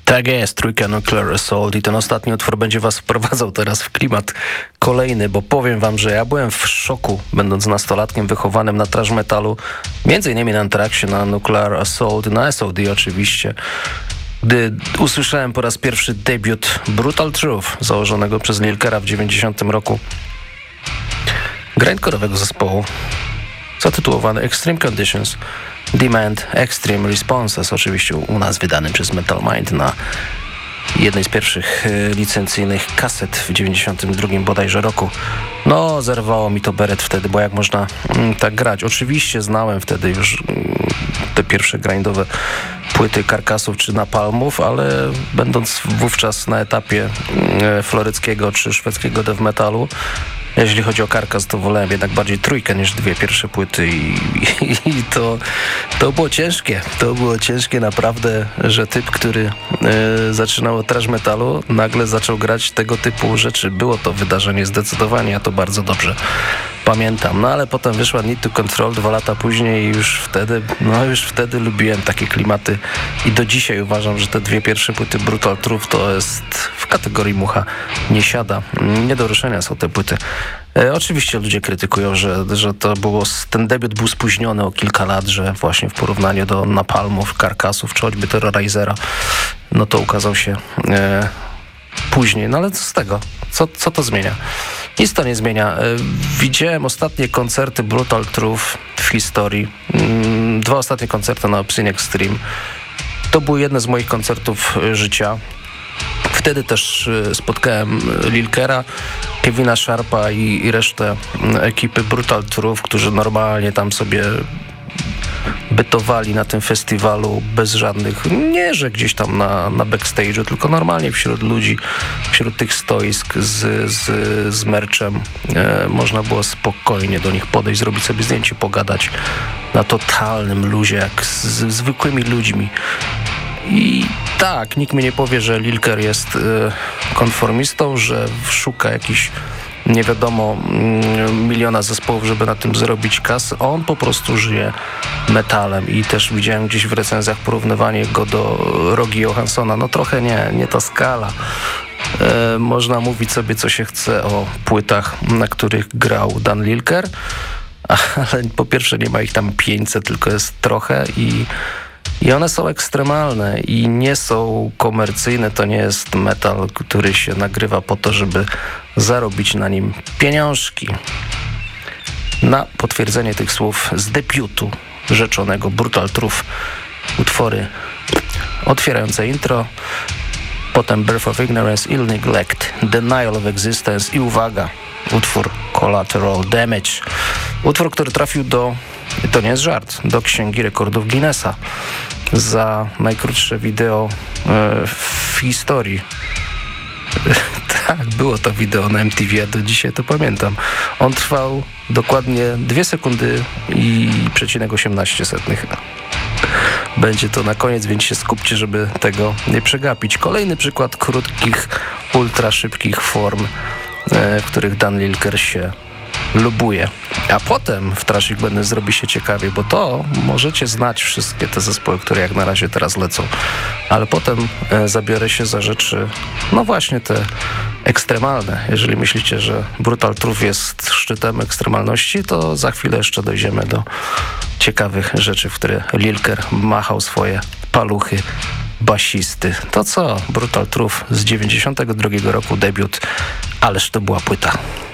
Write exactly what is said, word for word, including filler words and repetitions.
Tak jest, trójka Nuclear Assault i ten ostatni utwór będzie was wprowadzał teraz w klimat kolejny, bo powiem wam, że ja byłem w szoku, będąc nastolatkiem wychowanym na thrash metalu, między innymi na Anthraxie, na Nuclear Assault, na S O D oczywiście, gdy usłyszałem po raz pierwszy debiut Brutal Truth, założonego przez Lilkera w dziewięćdziesiątym roku, grindcore'owego zespołu, zatytułowany Extreme Conditions Demand Extreme Responses, oczywiście u nas wydanym przez Metal Mind na jednej z pierwszych y, licencyjnych kaset w dziewięćdziesiątym drugim bodajże roku. No, zerwało mi to beret wtedy, bo jak można mm, tak grać? Oczywiście znałem wtedy już mm, te pierwsze grindowe płyty Karkasów czy Napalmów, ale będąc wówczas na etapie y, floryckiego czy szwedzkiego death metalu, jeśli chodzi o Karkas, to wolałem jednak bardziej trójkę niż dwie pierwsze płyty i, i, i to, to było ciężkie. To było ciężkie naprawdę, że typ, który y, zaczynał od thrash metalu, nagle zaczął grać tego typu rzeczy. Było to wydarzenie zdecydowanie, ja to bardzo dobrze pamiętam. No ale potem wyszła Need to Control dwa lata później i już wtedy, no już wtedy lubiłem takie klimaty i do dzisiaj uważam, że te dwie pierwsze płyty Brutal Truth to jest w kategorii mucha nie siada. Nie do ruszenia są te płyty. E, oczywiście ludzie krytykują, że, że to było, ten debiut był spóźniony o kilka lat, że właśnie w porównaniu do Napalmów, Karkasów czy choćby Terrorizera, no to ukazał się e, później. No ale co z tego? Co, co to zmienia? Nic to nie zmienia. Widziałem ostatnie koncerty Brutal Truth w historii. Dwa ostatnie koncerty na Obscene Extreme. To były jedne z moich koncertów życia. Wtedy też spotkałem Lilkera, Kevina Sharpa i, i resztę ekipy Brutal Truth, którzy normalnie tam sobie bytowali na tym festiwalu bez żadnych, nie że gdzieś tam na, na backstage'u, tylko normalnie wśród ludzi, wśród tych stoisk z, z, z merchem e, można było spokojnie do nich podejść, zrobić sobie zdjęcie, pogadać na totalnym luzie, jak z, z zwykłymi ludźmi. I tak, nikt mi nie powie, że Lilker jest e, konformistą, że szuka jakichś nie wiadomo miliona zespołów, żeby na tym zrobić kasę. On po prostu żyje metalem i też widziałem gdzieś w recenzjach porównywanie go do Rogi Johanssona. No trochę nie, nie ta skala. E, można mówić sobie co się chce o płytach, na których grał Dan Lilker, ale po pierwsze nie ma ich tam pięćset, tylko jest trochę i I one są ekstremalne i nie są komercyjne. To nie jest metal, który się nagrywa po to, żeby zarobić na nim pieniążki. Na potwierdzenie tych słów z debiutu rzeczonego Brutal Truth utwory otwierające intro, potem Birth of Ignorance, Ill Neglect, Denial of Existence i uwaga, utwór Collateral Damage. Utwór, który trafił do, to nie jest żart, do Księgi Rekordów Guinnessa za najkrótsze wideo e, w historii. Tak, było to wideo na M T V, ja do dzisiaj to pamiętam. On trwał dokładnie dwie sekundy i przecinek osiemnaście setnych. Będzie to na koniec, więc się skupcie, żeby tego nie przegapić. Kolejny przykład krótkich, ultra szybkich form, e, w których Dan Lilker się lubuje. A potem w Trashik będę zrobi się ciekawie, bo to możecie znać wszystkie te zespoły, które jak na razie teraz lecą. Ale potem e, zabiorę się za rzeczy, no właśnie te ekstremalne. Jeżeli myślicie, że Brutal Truth jest szczytem ekstremalności, to za chwilę jeszcze dojdziemy do ciekawych rzeczy, w które Lilker machał swoje paluchy basisty. To co? Brutal Truth z dziewięćdziesiątego drugiego roku, debiut, ależ to była płyta.